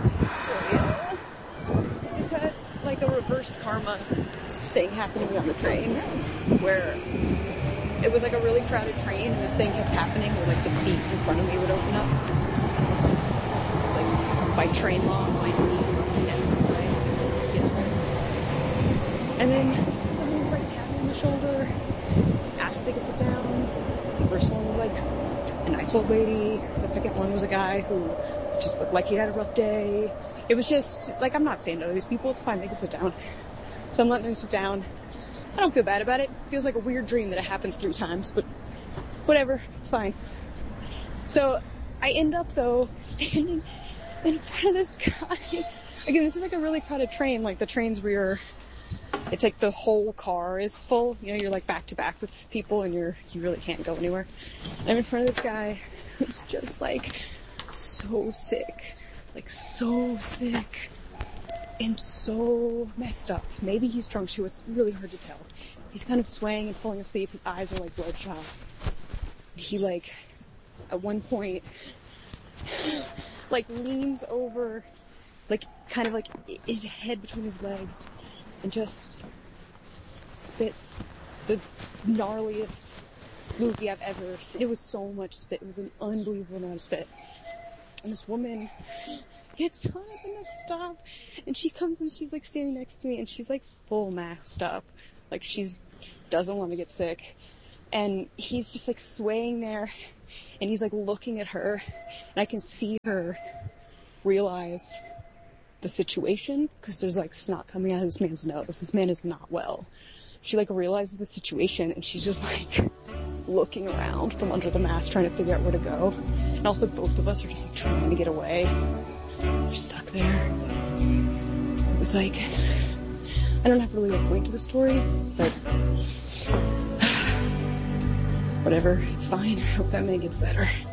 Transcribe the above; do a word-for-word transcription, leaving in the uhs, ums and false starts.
So yeah, I've had like a reverse karma thing happening to me on the train, where it was like a really crowded train, and this thing kept happening where like the seat in front of me would open up. It's like by train law, my seat would get and then someone would like tap me on the shoulder, ask if they could sit down. The first one was like a nice old lady. The second one was a guy who just looked like he had a rough day. It was just like, I'm not saying no to these people. It's fine. They can sit down. So I'm letting them sit down. I don't feel bad about it. It feels like a weird dream that it happens three times, but whatever. It's fine. So I end up though standing in front of this guy. Again, this is like a really crowded train. Like the trains where you're, it's like the whole car is full. You know, you're like back to back with people and you're, you really can't go anywhere. I'm in front of this guy who's just like so sick. Like so sick. And so messed up. Maybe he's drunk too. It's really hard to tell. He's kind of swaying and falling asleep. His eyes are like bloodshot. He like, at one point, like leans over, like kind of like his head between his legs, and just spits the gnarliest movie I've ever seen. It was so much spit. It was an unbelievable amount of spit. And this woman gets on at the next stop, and she comes and she's like standing next to me, and she's like full masked up. Like she's doesn't want to get sick. And he's just like swaying there, and he's like looking at her, and I can see her realize the situation, because there's like snot coming out of this man's nose. This man is not well. She like realizes the situation, and she's just like looking around from under the mask, trying to figure out where to go. And also both of us are just like trying to get away. We're stuck there. It was like, I don't have really a point to the story, but whatever, it's fine. I hope that man gets better.